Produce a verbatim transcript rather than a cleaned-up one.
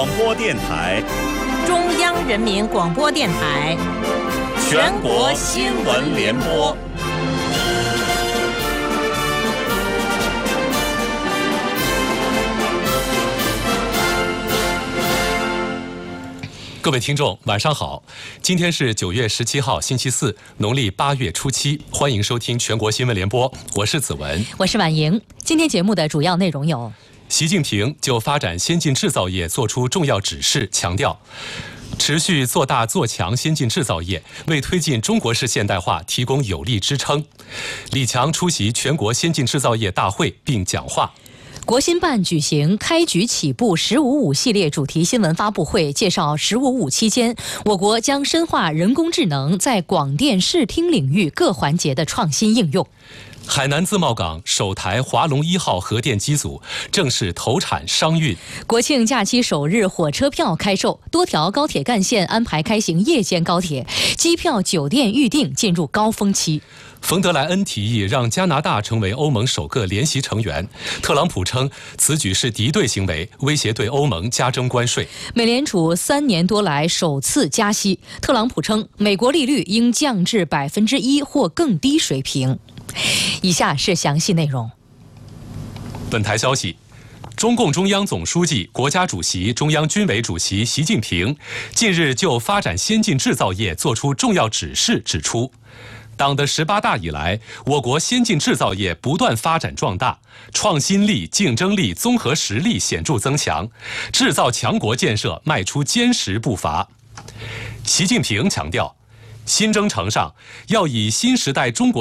广播电台， 中央人民广播电台， 全国新闻联播。 各位听众，晚上好！今天是九月十七号，星期四，农历八月初七。欢迎收听全国新闻联播，我是子文， 我是婉莹。今天节目的主要内容有： 习近平就发展先进制造业作出重要指示，强调持续做大做强先进制造业，为推进中国式现代化提供有力支撑。李强出席全国先进制造业大会并讲话。 国新办举行开局起步“十五五”系列主题新闻发布会，介绍“十五五”期间，我国将深化人工智能在广电视听领域各环节的创新应用。 海南自贸港首台华龙一号核电机组正式投产商运。 国庆假期首日火车票开售，多条高铁干线安排开行夜间高铁，机票、酒店预订进入高峰期。 冯德莱恩提议让加拿大成为欧盟首个联席成员，特朗普称此举是敌对行为，威胁对欧盟加征关税。 美联储三年多来首次加息，特朗普称美国利率应降至百分之一或更低水平。以下是详细内容。 本台消息，中共中央总书记、国家主席、中央军委主席习近平近日就发展先进制造业作出重要指示，指出党的十八大以来，我国先进制造业不断发展壮大，创新力、竞争力、综合实力显著增强，制造强国建设迈出坚实步伐。习近平强调，新征程上要以新时代中国